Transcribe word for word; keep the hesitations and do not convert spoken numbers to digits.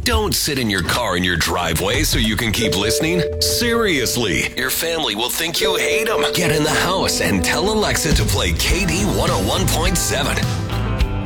Don't sit in your car in your driveway so you can keep listening. Seriously, your family will think you hate them. Get in the house and tell Alexa to play K D one oh one point seven.